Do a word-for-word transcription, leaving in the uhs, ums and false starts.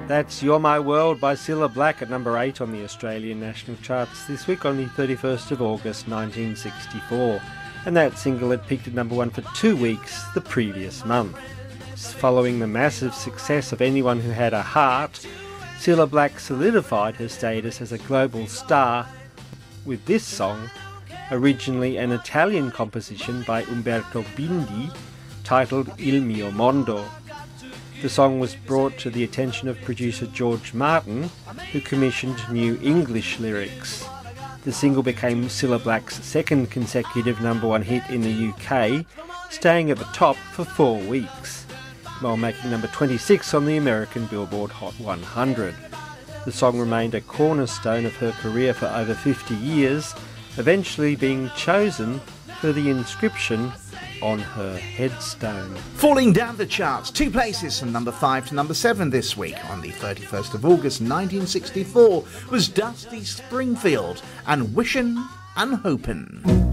That's You're My World by Cilla Black at number eight on the Australian national charts this week on the thirty-first of August nineteen sixty-four. And that single had peaked at number one for two weeks the previous month. Following the massive success of Anyone Who Had a Heart, Cilla Black solidified her status as a global star with this song, originally an Italian composition by Umberto Bindi, titled Il Mio Mondo. The song was brought to the attention of producer George Martin, who commissioned new English lyrics. The single became Cilla Black's second consecutive number one hit in the U K, staying at the top for four weeks, while making number twenty-six on the American Billboard Hot one hundred. The song remained a cornerstone of her career for over fifty years, eventually being chosen for the inscription on her headstone. Falling down the charts, two places from number five to number seven this week on the thirty-first of August nineteen sixty-four was Dusty Springfield and Wishin' and Hopin'.